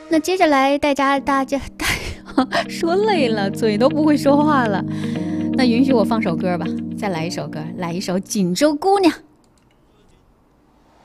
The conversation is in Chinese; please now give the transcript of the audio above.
那接下来大家说累了，嘴都不会说话了。那允许我放首歌吧，再来一首歌，来一首《锦州姑娘》。